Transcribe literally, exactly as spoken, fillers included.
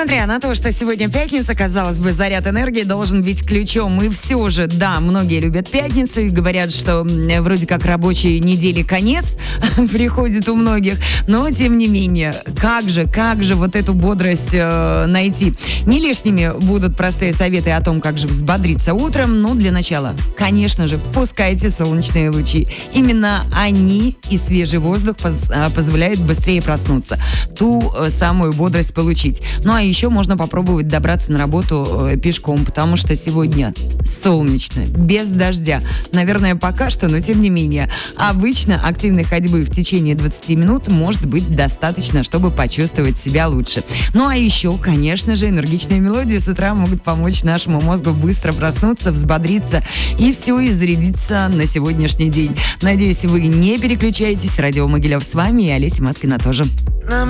Несмотря на то, что сегодня пятница, казалось бы, заряд энергии должен быть ключом. И все же, да, многие любят пятницу и говорят, что м, вроде как рабочей недели конец приходит у многих. Но, тем не менее, как же, как же вот эту бодрость э, найти? Не лишними будут простые советы о том, как же взбодриться утром. Но для начала, конечно же, впускайте солнечные лучи. Именно они и свежий воздух поз- а, позволяют быстрее проснуться. Ту э, самую бодрость получить. Ну а еще можно попробовать добраться на работу э, пешком, потому что сегодня солнечно, без дождя. Наверное, пока что, но тем не менее. Обычно активной ходьбы в течение двадцати минут может быть достаточно, чтобы почувствовать себя лучше. Ну а еще, конечно же, энергичные мелодии с утра могут помочь нашему мозгу быстро проснуться, взбодриться и все, и зарядиться на сегодняшний день. Надеюсь, вы не переключаетесь. Радио Могилев с вами, и Олеся Маскина тоже.